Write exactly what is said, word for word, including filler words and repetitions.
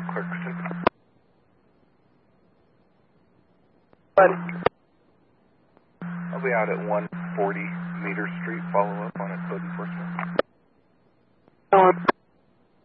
Roger, Clarkson. Buddy. I'll be out at one forty Meter Street, follow up on